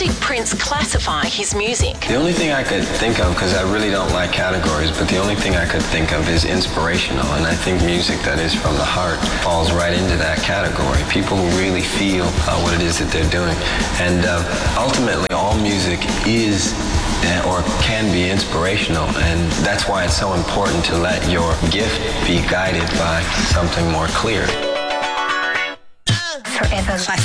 did Prince classify his music? The only thing I could think of, because I really don't like categories, but the only thing I could think of is inspirational, and I think music that is from the heart falls right into that category. People who really feel what it is that they're doing. And ultimately, all music is or can be inspirational, and that's why it's so important to let your gift be guided by something more clear. Forever